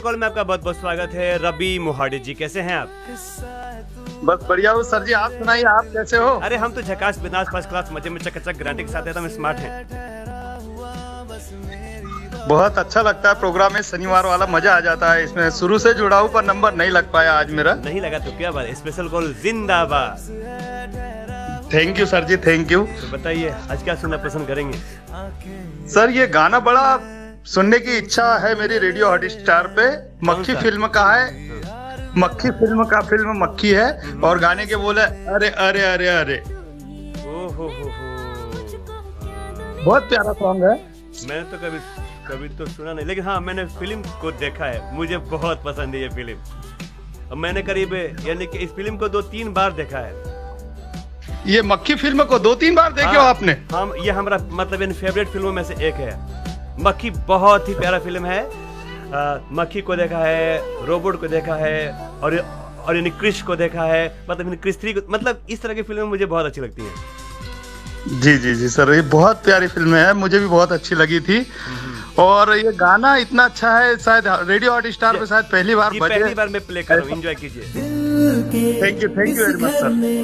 Call में आपका बहुत बहुत स्वागत है। रवि मोहाडी जी, कैसे हैं आप? बस बढ़िया हूँ सर जी, आप सुनाइए, आप कैसे हो? अरे हम तो झकास बिंदास फर्स्ट क्लास मजे में चकाचक गारंटी के साथ एकदम स्मार्ट हैं। बहुत अच्छा लगता है प्रोग्राम में, शनिवार वाला मजा आ जाता है इसमें। शुरू से जुड़ा हूँ पर नंबर नहीं लग पाया आज मेरा। नहीं लगा तो क्या बात, स्पेशल कॉल जिंदाबाद। Thank you sir ji, thank you. तो बताइए आज क्या सुनना पसंद करेंगे? सर ये गाना बड़ा सुनने की इच्छा है मेरी रेडियो हॉट स्टार पे। मक्खी फिल्म का है, मक्खी फिल्म का फिल्म मक्खी है और गाने के बोले अरे अरे अरे अरे। ओ हो। बहुत प्यारा सॉन्ग है। मैंने तो कभी तो सुना नहीं, लेकिन हाँ मैंने फिल्म को देखा है, मुझे बहुत पसंद है ये फिल्म। और मैंने करीब यानी कि इस फिल्म को 2-3 बार देखा है। ये मक्खी फिल्म को 2-3 बार देखे हो आपने? हम ये हमारा मतलब इन फेवरेट फिल्मों में से एक है। मक्खी बहुत ही प्यारा फिल्म है। मक्खी को देखा है, रोबोट को देखा है और इन क्रिश को देखा है, मतलब इन क्रिश 3 को, मतलब इस तरह की फिल्में मुझे बहुत अच्छी लगती हैं। जी जी जी सर, ये बहुत प्यारी फिल्म है, मुझे भी बहुत अच्छी लगी थी। और ये गाना इतना अच्छा है, शायद रेडियो हॉट स्टार पे शायद पहली बार मैं प्ले कर रहा हूँ, एंजॉय कीजिए। Thank you very much sir.